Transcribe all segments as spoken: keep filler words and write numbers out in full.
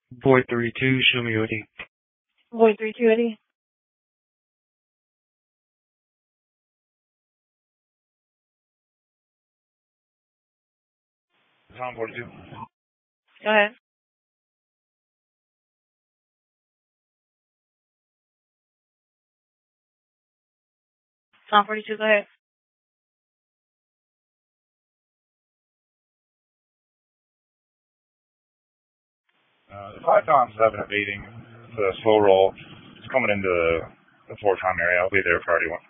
Void three two, show me O D. Void three two Eddie. Tom forty-two. Go ahead. Tom forty-two, go ahead. Uh, the five Tom's having a meeting for a slow roll. It's coming into the, the four Tom area. I'll be there Friday one.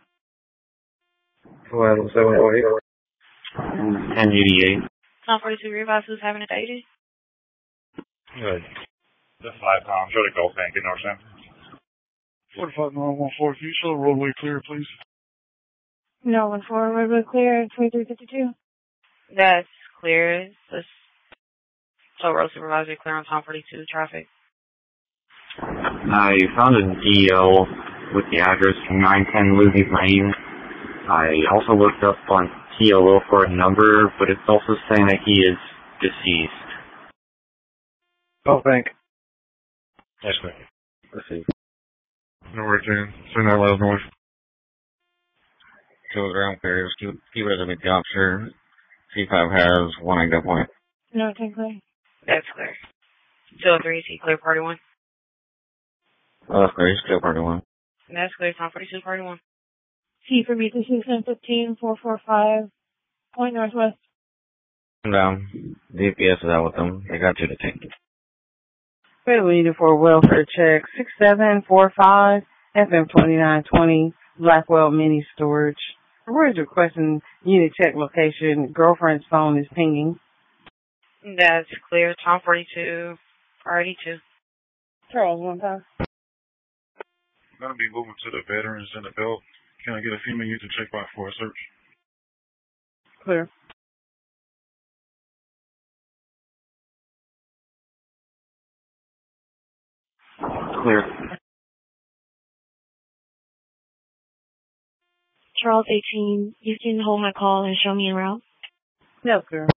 Well, seven oh eight. ten eighty-eight. Tom forty-two, realize who's having a dating? Good. The five Tom, show the Gulf Bank in North San. forty-five nine one four, can you show the roadway clear, please? No, one four, roadway clear, twenty-three fifty-two. That's clear. Let's show road supervisor clear on Tom forty-two traffic. I found a D L with the address nine ten Lizzie Lane. I also looked up on T O O for a number, but it's also saying that he is deceased. Oh, thank. That's good. Let's see. No worries, man. Send that loud noise. Two ground clear. Keep, keep it as a dumpster. C five has one anchor point. No, ten clear. That's clear. two oh three, C clear, party one. Oh, that's clear. Still party one. That's clear, Tom forty-two, party one. C for me, this is ten fifteen, four four five, point northwest. I'm down. D P S is out with them. They got you to take it. We're leading for a welfare check. six seven four five, F M twenty-nine twenty, Blackwell Mini Storage. We're requesting unit check location. Girlfriend's phone is pinging. That's clear, Tom forty-two, party two. Charles, one time. I'm going to be moving to the veterans in the belt. Can I get a female unit to check by for a search? Clear. Clear. Charles eighteen, you can hold my call and show me en route. No, clear.